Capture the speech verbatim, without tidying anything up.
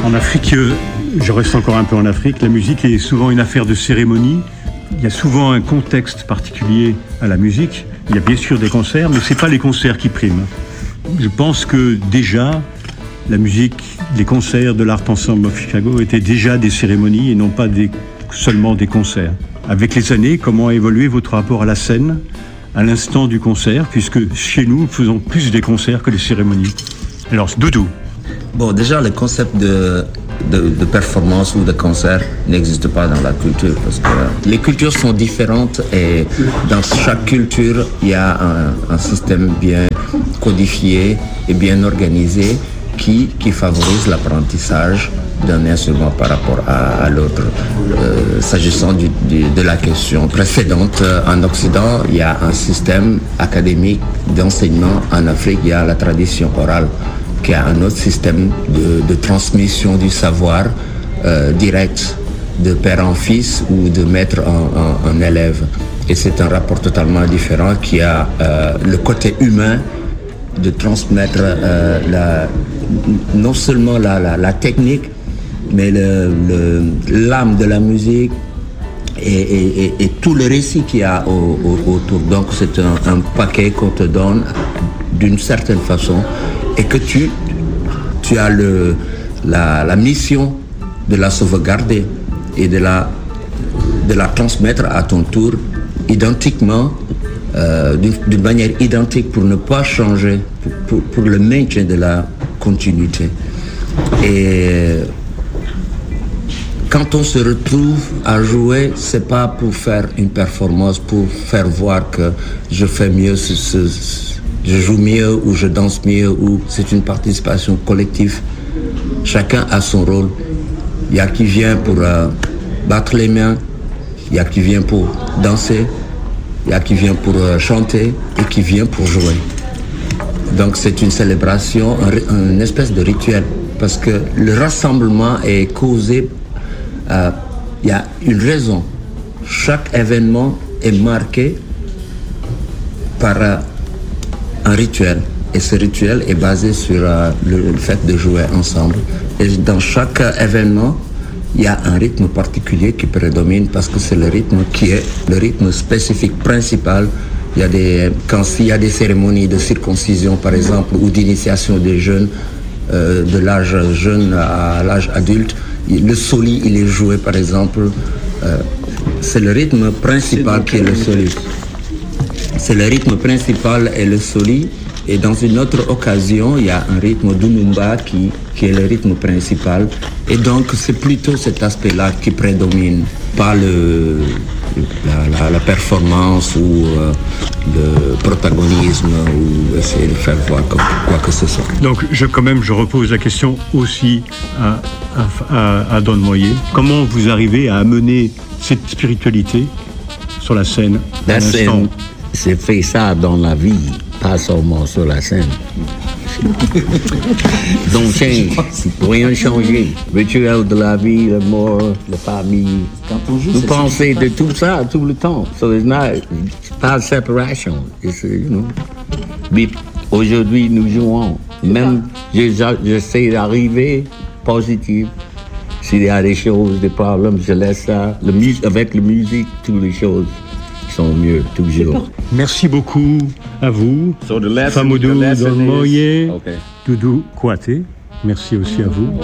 En Afrique, je reste encore un peu en Afrique, la musique est souvent une affaire de cérémonie. Il y a souvent un contexte particulier à la musique. Il y a bien sûr des concerts, mais ce n'est pas les concerts qui priment. Je pense que déjà, la musique, les concerts de l'Art Ensemble of Chicago étaient déjà des cérémonies et non pas des, seulement des concerts. Avec les années, comment a évolué votre rapport à la scène, à l'instant du concert, puisque chez nous, nous faisons plus des concerts que des cérémonies. Alors, Doudou. Bon, déjà, le concept de, de, de performance ou de concert n'existe pas dans la culture parce que les cultures sont différentes et dans chaque culture, il y a un, un système bien codifié et bien organisé qui, qui favorise l'apprentissage d'un instrument par rapport à, à l'autre. Euh, s'agissant du, du, de la question précédente, en Occident, il y a un système académique d'enseignement. En Afrique, il y a la tradition orale, qui a un autre système de, de transmission du savoir euh, direct de père en fils ou de maître en, en, en élève. Et c'est un rapport totalement différent qui a euh, le côté humain de transmettre euh, la, non seulement la, la, la technique, mais le, le, l'âme de la musique et, et, et, et tout le récit qu'il y a au, au, autour. Donc c'est un, un paquet qu'on te donne d'une certaine façon et que tu, tu as le, la, la mission de la sauvegarder et de la, de la transmettre à ton tour identiquement, euh, d'une, d'une manière identique pour ne pas changer, pour, pour, pour le maintien de la continuité. Et quand on se retrouve à jouer, c'est pas pour faire une performance, pour faire voir que je fais mieux, ce, ce, je joue mieux ou je danse mieux, ou c'est une participation collective. Chacun a son rôle. Il y a qui vient pour euh, battre les mains, il y a qui vient pour danser, il y a qui vient pour euh, chanter et qui vient pour jouer. Donc c'est une célébration, un, une espèce de rituel, parce que le rassemblement est causé. Il euh, y a une raison. Chaque événement est marqué par euh, un rituel. Et ce rituel est basé sur euh, le, le fait de jouer ensemble. Et dans chaque euh, événement, il y a un rythme particulier qui prédomine parce que c'est le rythme qui est le rythme spécifique principal. Il y a des, quand il y a des cérémonies de circoncision, par exemple, ou d'initiation des jeunes, euh, de l'âge jeune à l'âge adulte, le soli, il est joué, par exemple, euh, c'est le rythme principal qui est le soli. C'est le rythme principal et le soli. Et dans une autre occasion, il y a un rythme d'Umumba qui, qui est le rythme principal. Et donc, c'est plutôt cet aspect-là qui prédomine, pas le, la, la, la performance ou euh, le protagonisme ou essayer de faire voir quoi, quoi que ce soit. Donc, je, quand même, je repose la question aussi à, à, à Don Moyer. Comment vous arrivez à amener cette spiritualité sur la scène? La scène, c'est fait ça dans la vie. Pas seulement sur la scène. Donc, change. Rien changer. Rituel de la vie, le mort, la famille. Vous pensez de tout ça tout le temps. So it's not, it's pas séparation. It's, you know. Mais aujourd'hui, nous jouons. Même, j'essaie d'arriver positif. S'il y a des choses, des problèmes, je laisse ça. Le mus- avec la musique, toutes les choses sont mieux, toujours. Merci beaucoup à vous, so the lesson, Famodou the lesson Don Moyer, is... okay. Doudou Kouaté. Merci aussi à vous.